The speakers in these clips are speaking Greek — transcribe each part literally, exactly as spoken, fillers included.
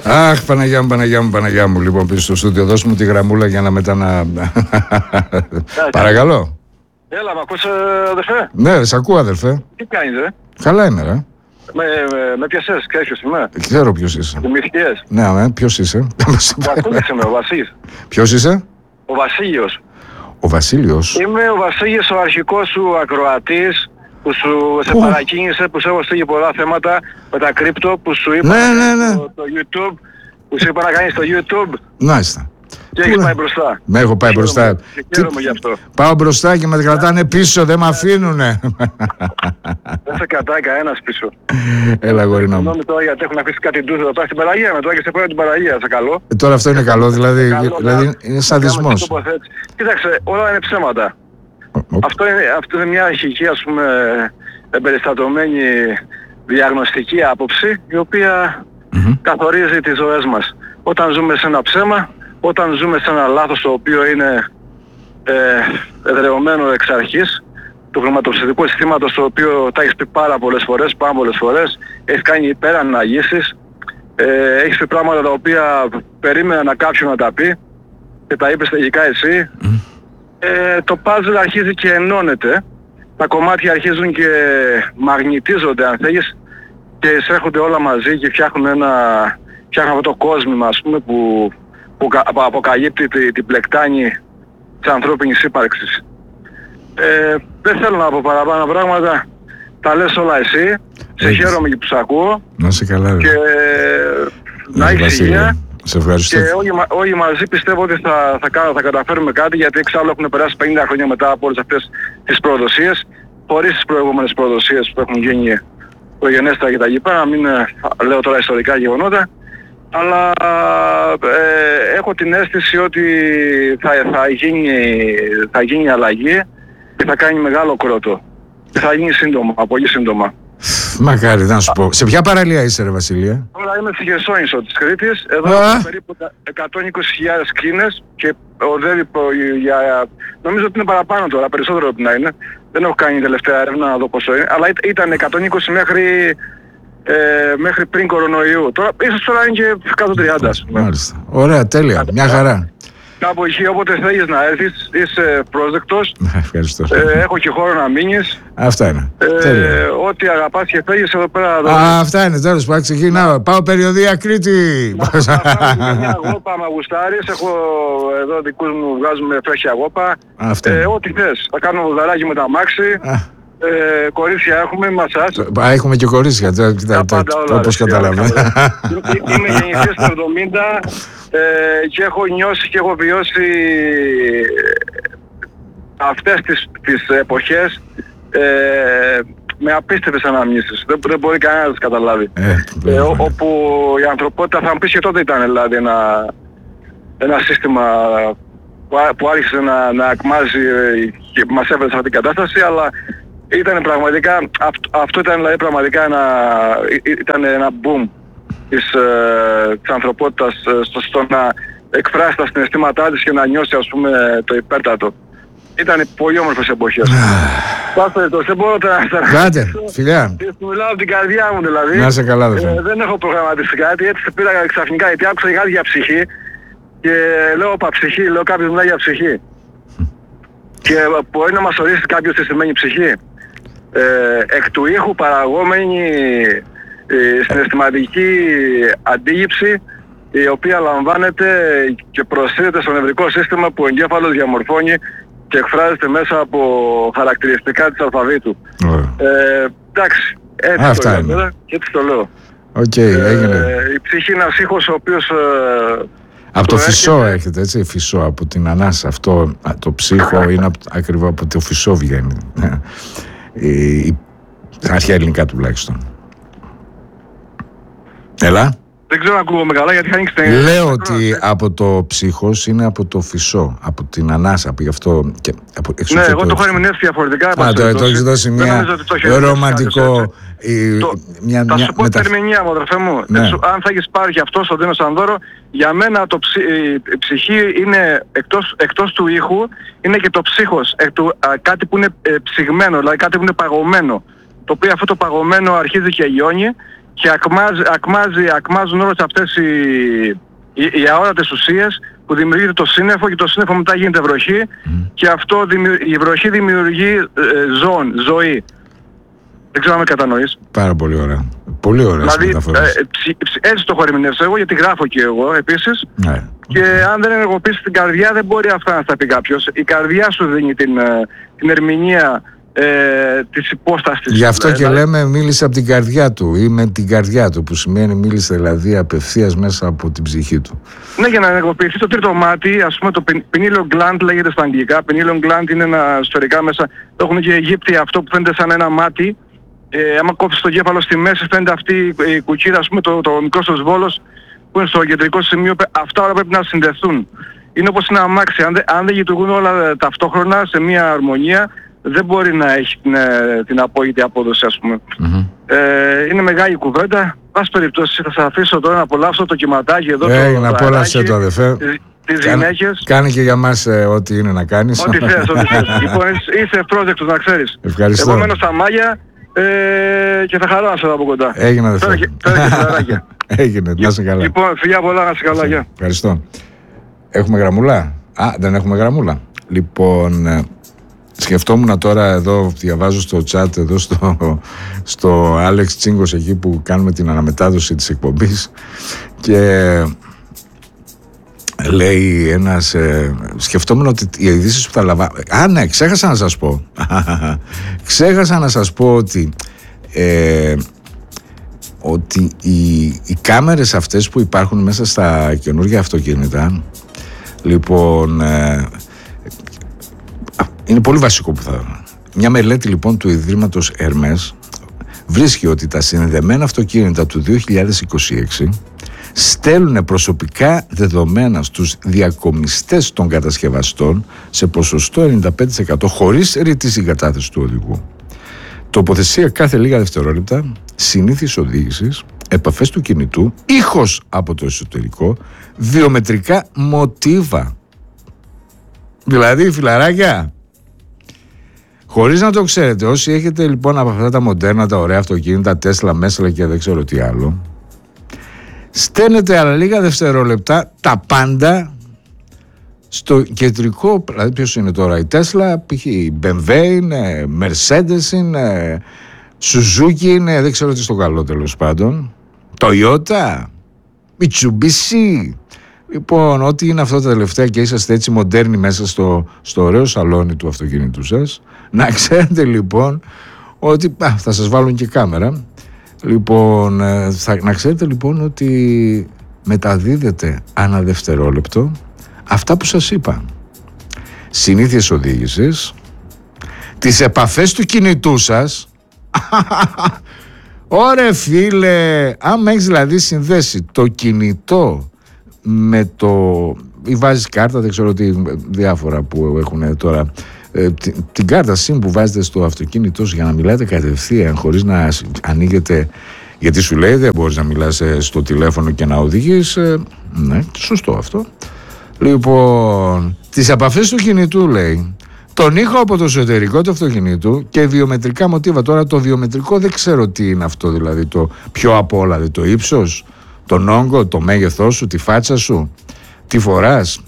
Αχ, Παναγιά μου, Παναγιά μου, Παναγιά μου. Λοιπόν, πίσω στο στούντιο, δώσ' μου τη γραμμούλα για να μετά να... Παρακαλώ. Έλα, μ' ακούς, αδερφέ? Ναι, σ' ακούω, αδερφέ. Τι κάνεις, ρε? Καλά είμαι, ρε. Με, με, με πιασές, ξέρεις ποιος είμαι? Ξέρω ποιος είσαι. Δημητρικές. Ναι, ναι, ποιος είσαι? Ο Βασίλης είμαι, ο Βασίλης. Ποιος είσαι? Ο Βασίλειος. Ο Βασίλειος. Είμαι ο Βασίλης, ο αρχικός σου ακροατής που σου σε Ου. παρακίνησε, που σου έχω στείλει πολλά θέματα με τα κρύπτο, που σου είπα Ναι, ναι, ναι. Το, το YouTube, που σου είπα να κάνεις το YouTube Μάλιστα. και έχεις πάει μπροστά. Με έχω πάει Χαίρομαι, μπροστά. και χαίρομαι γι' αυτό. Πάω μπροστά και με κρατάνε πίσω, δεν με αφήνουνε. Δεν σε κρατάει κανένας πίσω. Έλα, γορίνα μου. Συγγνώμη τώρα γιατί έχουν αφήσει κάτι ντούζο εδώ πέρα στην παραλία με τώρα και σε πέρα την παραλία, σε καλό. Ε, Τώρα αυτό είναι καλό, δηλαδή, Καλό, δηλαδή να- είναι να σαδισμός. κάνουμε την τοποθέτηση. Κοίταξε, όλα είναι ψέματα. Ο- ο- Αυτό είναι, αυτό είναι μια αρχική, ας πούμε, εμπεριστατωμένη διαγνωστική άποψη, η οποία Μμμ. καθορίζει τις ζωές μας. Όταν ζούμε σε ένα ψέμα, όταν ζούμε σε ένα λάθος το οποίο είναι ε, εδραιωμένο εξ αρχής, του χρηματοπιστωτικού συστήματος, το οποίο τα έχεις πει πάρα πολλές φορές, πάρα πολλές φορές, έχεις κάνει υπεραναλύσεις, ε, έχεις πει πράγματα τα οποία περίμενα να κάποιον να τα πει και τα είπες τελικά εσύ. Μμ. Ε, το puzzle αρχίζει και ενώνεται, τα κομμάτια αρχίζουν και μαγνητίζονται αν θέλεις και εισέρχονται όλα μαζί και φτιάχνουν ένα, φτιάχνουν αυτό το κόσμημα, ας πούμε, που, που κα- που αποκαλύπτει τη- την πλεκτάνη της ανθρώπινης ύπαρξης. Ε, δεν θέλω να πω παραπάνω πράγματα, τα λες όλα εσύ, σε Έχεις. χαίρομαι και που σ' ακούω Να είσαι καλά, ρε. και να Ναι, έχεις Βασίλη, υγεία. σε ευχαριστώ. Και όλοι, μα- όλοι μαζί πιστεύω ότι θα, θα, κα- θα καταφέρουμε κάτι, γιατί εξάλλου έχουν περάσει πενήντα χρόνια μετά από όλες αυτές τις προδοσίες, χωρίς τις προηγούμενες προδοσίες που έχουν γίνει προγενέστερα και τα λοιπά, να μην ε, λέω τώρα ιστορικά γεγονότα, αλλά ε, έχω την αίσθηση ότι θα, θα, γίνει, θα γίνει αλλαγή και θα κάνει μεγάλο κρότο. Και θα γίνει σύντομα, πολύ σύντομα. Μακάρι, να σου πω. Σε ποια παραλία είσαι, ρε Βασιλεία? Τώρα είμαι στη Χερσόνησο της Κρήτης, εδώ Α. έχουμε περίπου τα εκατόν είκοσι χιλιάδες κλίνες και οδεύει προ- για... νομίζω ότι είναι παραπάνω τώρα, περισσότερο ότι να είναι. Δεν έχω κάνει τελευταία έρευνα να δω πόσο είναι, αλλά ήταν- ήταν εκατόν είκοσι μέχρι, ε, μέχρι πριν κορονοϊού. Τώρα, ίσως τώρα είναι και εκατόν τριάντα, ας πούμε. Μάλιστα. Ωραία, τέλεια. Μια χαρά. Κάπου εκεί, όποτε θέλεις να έρθεις, είσαι πρόσδεκτος. Ευχαριστώ. Ε, έχω και χώρο να μείνεις. Αυτά είναι. Ε, Τέλεια. ό,τι αγαπάς και θέλεις εδώ πέρα... εδώ- Α, αυτά είναι, τέλος πάντων, ξεκινάω. Πάω περιοδία Κρήτη. Να πάρουμε μια αγώπα, μα γουστάρεις, έχω εδώ δικούς μου, βγάζουμε φρέσκια αγώπα. Αυτά Ε, είναι. ό,τι θες. Θα κάνουμε βουδαράκι με τα μάξι, Α, ε, κορίτσια έχουμε, μασάζ. α, έχουμε και κορίτσια, τώρα, κοίτα, Τα τα- πάντα όλα, όπως ρε, καταλαβαίνω. όλα. Είμαι γεννηθής το εβδομήντα ε, και έχω νιώσει και έχω βιώσει αυτές τις, τις εποχές ε, με απίστευτες αναμνήσεις. Δεν, δεν μπορεί κανένας να τις καταλάβει. Ε, Ε, ό- όπου η ανθρωπότητα, θα μου πεις και τότε ήταν δηλαδή ένα, ένα σύστημα που, ά- που άρχισε να, να ακμάζει ε, και μας έφερε σε αυτήν την κατάσταση, αλλά ήταν πραγματικά, αυτό, αυτό ήταν δηλαδή πραγματικά ένα, ή- ή- ήταν ένα boom της, ε, της ανθρωπότητας ε, στο, στο να εκφράσει τα συναισθήματά της και να νιώσει, ας πούμε, το υπέρτατο. Ήταν πολύ όμορφες εποχές. Πας περιπτώσει, δεν μπορώ τώρα να Κάντε, φιλιά. σου μιλάω από την καρδιά μου δηλαδή. Να είσαι καλά, αδερφέ. Ε, δεν έχω προγραμματίσει κάτι, έτσι σε πήρα ξαφνικά γιατί άκουσα κάτι για ψυχή και λέω όπα ψυχή, λέω κάποιος μιλάει για ψυχή. Και ε, μπορεί να μας ορίσει κάποιος τι σημαίνει ψυχή. Ε, εκ του ήχου παραγόμενη ε, συναισθηματική αντίληψη, η οποία λαμβάνεται και προσθέτεται στο νευρικό σύστημα που ο εγκέφαλος διαμορφώνει και εκφράζεται μέσα από χαρακτηριστικά της αλφαβήτου. Ωραία. Ε, εντάξει, έτσι Α, αυτά το είναι. λέω και έτσι το λέω. Οκ, έγινε. Ε, η ψυχή είναι ένας ήχος ο οποίος... Ε, Από το το φυσό έρχεται- έρχεται, έτσι, φυσό, από την ανάσα. Αυτό, α, το ψύχο είναι από- ακριβώς από το φυσό βγαίνει. Η, η, στα αρχαία ελληνικά τουλάχιστον. Έλα. δεν ξέρω αν ακούγομαι καλά γιατί θα ανοίξει την... Λέω ότι από το ψύχος είναι από το φυσό, από την ανάσα, από γι' αυτό και από Ναι, εξωτερικό. εγώ το έχω ερμηνεύσει διαφορετικά. Α, εν πάση το, το περιπτώσει. έχεις δώσει Δεν μια νομίζω ότι το έχει ερμηνεύσει ρομαντικό... κάποιος η- Το- μια, Θα μια σου πω μετα- την ερμηνεία μου, αδερφέ μου. Ναι. Έτσι, αν θα έχεις πάρει και αυτό στον Δίνο Σανδόρο, για μένα το ψι... η ψυχή είναι εκτός, εκτός του ήχου, είναι και το ψύχος. Εκ του, α, κάτι που είναι ε, ψυγμένο, δηλαδή κάτι που είναι παγωμένο. Το οποίο αυτό το παγωμένο αρχίζει και λιώνει και ακμάζει, ακμάζει, ακμάζουν όλες αυτές οι, οι, οι αόρατες ουσίες που δημιουργείται το σύννεφο και το σύννεφο μετά γίνεται βροχή mm. και αυτό, η βροχή δημιουργεί ε, ζώων, ζωή. Δεν ξέρω αν με κατανοείς. Πάρα πολύ ωραία. Πολύ ωραία δηλαδή, μεταφορές. Ε, ψ, ψ, έτσι το έχω ερμηνεύσει εγώ, γιατί γράφω και εγώ επίσης. Ναι. Και αν δεν ενεργοποιήσεις την καρδιά δεν μπορεί αυτά να στα πει κάποιος. Η καρδιά σου δίνει την, την ερμηνεία ε, της υπόστασης. Γι' αυτό δηλαδή. Και λέμε μίλησε από την καρδιά του ή με την καρδιά του, που σημαίνει μίλησε δηλαδή απευθείας μέσα από την ψυχή του. Ναι, για να ενεργοποιηθεί το τρίτο μάτι, ας πούμε το pineal gland λέγεται στα αγγλικά. Pineal gland είναι ένα σφαιρικά μέσα, το έχουν και οι Αιγύπτιοι, αυτό που φαίνεται σαν ένα μάτι. Ε, άμα κόψεις το κέφαλο στη μέση φαίνεται αυτή η κουκκίδα, ας πούμε το, το μικρός βόλος που είναι στο κεντρικό σημείο. Αυτά όλα πρέπει να συνδεθούν. Είναι όπως ένα αμάξι, αν, δε, αν δεν λειτουργούν όλα ταυτόχρονα σε μια αρμονία δεν μπορεί να έχει την, την απόλυτη απόδοση, ας πούμε. Mm-hmm. Ε, είναι μεγάλη κουβέντα. Πάση περιπτώσει θα σας αφήσω τώρα να απολαύσω το κυμματάκι εδώ. Ε, το, να απόλαυσε το αδερφέ. Τις γυναίκες. Κάνει και για μας ε, ό,τι είναι να κάνεις. Ό,τι θες, ό,τι θες. Λοιπόν, είσαι project να ξέρεις. Ευχαριστώ. Εγώ μένω στα Μάγια ε, και θα χαρώ να σε δω από κοντά. Έγινε αδερφέ. Τώρα και φιλαράκια. Έγινε, να είσαι καλά. Λοιπόν, φιλιά πολλά, να είσαι καλά. Γεια. Ευχαριστώ. Έχουμε γραμμούλα? Α, δεν έχουμε γραμμούλα. Λοιπόν, ε, σκεφτόμουν τώρα εδώ, διαβάζω στο chat εδώ στο, στο Άλεξ Τσίγκος εκεί που κάνουμε την αναμετάδοση της εκπομπής και λέει ένας, ε, σκεφτόμουν ότι οι ειδήσεις που θα λάβα... Α, ναι, ξέχασα να σας πω. ξέχασα να σας πω ότι ε, ότι οι, οι κάμερες αυτές που υπάρχουν μέσα στα καινούργια αυτοκίνητα, λοιπόν, ε, είναι πολύ βασικό που θα... Μια μελέτη λοιπόν του Ιδρύματος Hermes βρίσκει ότι τα συνδεδεμένα αυτοκίνητα του δύο χιλιάδες είκοσι έξι στέλνουν προσωπικά δεδομένα στους διακομιστές των κατασκευαστών σε ποσοστό ενενήντα πέντε τοις εκατό χωρίς ρητή συγκατάθεση του οδηγού. Τοποθεσία κάθε λίγα δευτερόλεπτα, συνήθεις οδήγησης, επαφές του κινητού, ήχος από το εσωτερικό, βιομετρικά μοτίβα. Δηλαδή, φιλαράκια, χωρίς να το ξέρετε, όσοι έχετε λοιπόν από αυτά τα μοντέρνα, τα ωραία αυτοκίνητα, Τέσλα, Μέσλα και δεν ξέρω τι άλλο, στέλνετε άλλα λίγα δευτερόλεπτα τα πάντα στο κεντρικό. Δηλαδή ποιος είναι τώρα? Η Τέσλα, π.χ. η μπι εμ ντάμπλιου είναι, Mercedes είναι, Suzuki είναι, δεν ξέρω τι στο καλό τέλος πάντων, Toyota, Mitsubishi. Λοιπόν, ό,τι είναι αυτό τα τελευταία και είσαστε έτσι μοντέρνοι μέσα στο, στο ωραίο σαλόνι του αυτοκίνητου σας, να ξέρετε λοιπόν ότι α, θα σας βάλουν και κάμερα. Λοιπόν, θα, να ξέρετε λοιπόν ότι μεταδίδεται ανά δευτερόλεπτο αυτά που σας είπα. Συνήθειες οδήγησης, τις επαφές του κινητού σας. Ωρε φίλε, άμα έχεις δηλαδή συνδέσει το κινητό με το... ή βάζεις κάρτα, δεν ξέρω τι διάφορα που έχουν τώρα, ε, την, την κάρτα SIM που βάζετε στο αυτοκίνητό για να μιλάτε κατευθείαν χωρίς να ανοίγετε, γιατί σου λέει δεν μπορείς να μιλάς στο τηλέφωνο και να οδηγείς. ε, ναι, σωστό αυτό. Λοιπόν, τις επαφές του κινητού λέει, τον ήχο από το εσωτερικό του αυτοκινήτου και βιομετρικά μοτίβα. Τώρα το βιομετρικό δεν ξέρω τι είναι αυτό, δηλαδή το πιο απ' όλα, δηλαδή το ύψος, τον όγκο, το μέγεθός σου, τη φάτσα σου, τι φοράς,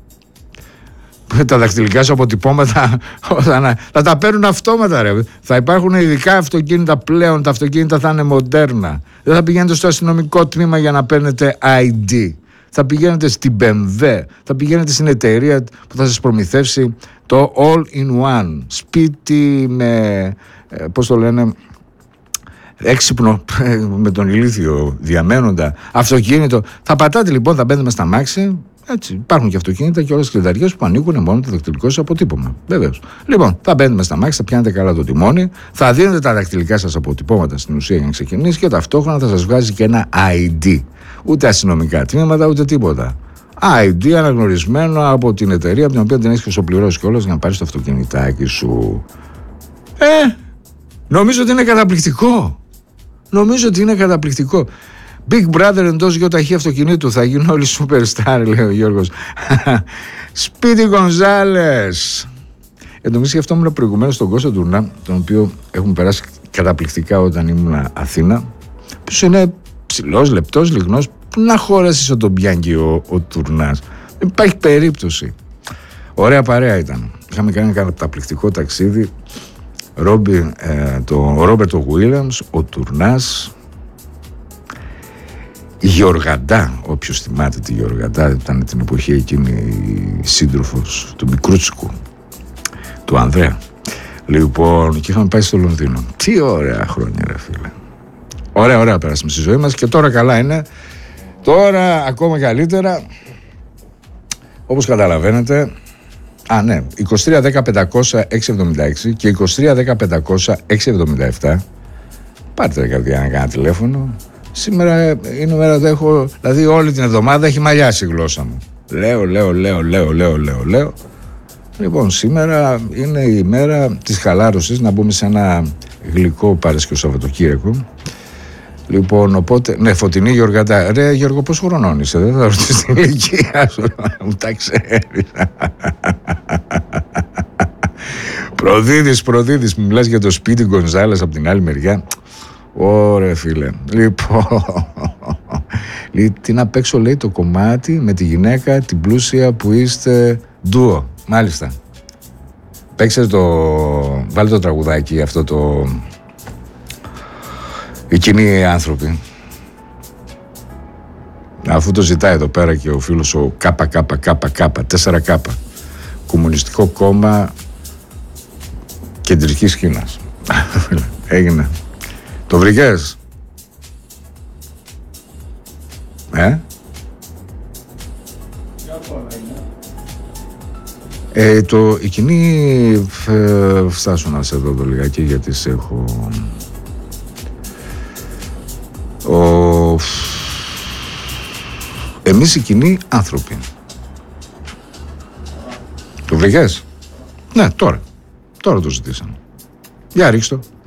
τα δακτυλικά σου αποτυπώματα θα τα παίρνουν αυτόματα, ρε. Θα υπάρχουν ειδικά αυτοκίνητα πλέον, τα αυτοκίνητα θα είναι μοντέρνα. Δεν θα πηγαίνετε στο αστυνομικό τμήμα για να παίρνετε άι ντι. Θα πηγαίνετε στην μπι εμ ντάμπλιου, θα πηγαίνετε στην εταιρεία που θα σας προμηθεύσει το all-in-one, σπίτι με, πώς το λένε, έξυπνο με τον ηλίθιο διαμένοντα αυτοκίνητο. Θα πατάτε λοιπόν, θα μπαίνετε μες στα αμάξι. Έτσι, υπάρχουν και αυτοκίνητα και όλες τις κλειδαριές που ανοίγουν μόνο το δακτυλικό σας αποτύπωμα. Βεβαίως. Λοιπόν, θα μπαίνετε μες στα αμάξι, θα πιάνετε καλά το τιμόνι, θα δίνετε τα δακτυλικά σας αποτυπώματα στην ουσία για να ξεκινήσει και ταυτόχρονα θα σας βγάζει και ένα άι ντι. Ούτε αστυνομικά τμήματα, ούτε τίποτα. άι ντι αναγνωρισμένο από την εταιρεία από την οποία την έχεις χρυσοπληρώσει κιόλας για να πάρεις το αυτοκινητάκι σου. Ε, νομίζω ότι είναι καταπληκτικό. Νομίζω ότι είναι καταπληκτικό. Big Brother εντός γιοταχή αυτοκινήτου, θα γίνουν όλοι superstar, λέει ο Γιώργος. Σπίτι Γκονζάλες. Εν τω μεταξύ σκεφτόμουν προηγουμένως τον Κώστα Τουρνά, τον οποίο έχουμε περάσει καταπληκτικά όταν ήμουν Αθήνα. οποίος είναι ψηλός, λεπτός, λιγνός. Πού να χώρασε σαν τον Μπιάνκι ο, ο Τουρνάς. Δεν υπάρχει περίπτωση. Ωραία παρέα ήταν. Είχαμε κάνει ένα καταπληκτικό ταξίδι. Ρόμπι, ε, το, ο Ρόμπερτο Γουίλαμς, ο Τουρνάς, η Γεωργαντά, όποιος θυμάται τη Γεωργαντά, ήταν την εποχή εκείνη η σύντροφος του Μικρούτσικου, του Ανδρέα. Λοιπόν, και είχαμε πάει στο Λονδίνο. Τι ωραία χρόνια, ρε φίλε. Ωραία, ωραία πέρασαμε στη ζωή μας και τώρα καλά είναι. Τώρα ακόμα καλύτερα, όπως καταλαβαίνετε. Α, ναι, είκοσι τρία δέκα πεντακόσια έξι εβδομήντα έξι και είκοσι τρία δέκα πεντακόσια έξι εβδομήντα επτά. Πάρτε ρε καρδιά να κάνω τηλέφωνο. Σήμερα είναι η μέρα που έχω, δηλαδή όλη την εβδομάδα έχει μαλλιάσει η γλώσσα μου. Λέω, λέω, λέω, λέω, λέω, λέω, λέω. Λοιπόν, σήμερα είναι η μέρα της χαλάρωσης, να μπούμε σε ένα γλυκό Παρασκευό Σαββατοκύριακο. Λοιπόν, οπότε, ναι, Φωτεινή Γεωργαντά. Ρε Γιώργο, πόσο χρονών είσαι, δεν θα ρωτήσεις την ηλικία σου, μου τα ξέρεις. Προδίδεις, προδίδεις, μου μιλάς για το σπίτι Γκονζάλες από την άλλη μεριά. Ωραία φίλε. Λοιπόν, τι να παίξω, λέει, το κομμάτι με τη γυναίκα, την πλούσια που είστε ντουο. Μάλιστα. Παίξε το, βάλε το τραγουδάκι αυτό το... Οι κοινοί άνθρωποι. Αφού το ζητάει εδώ πέρα και ο φίλος ο ΚΚΚΚ, τέσσερα Κ, Κομμουνιστικό Κόμμα Κεντρικής Κίνας. Έγινε. Το βρήκες? Ε? Ε, το, η κοινή, ε, φτάσω να σε δω το λιγάκι γιατί σε έχω... Ο... Εμείς οι κοινοί άνθρωποι. Το βρήκες? Ναι, τώρα. Τώρα το ζητήσαμε. Για ρίξ' το.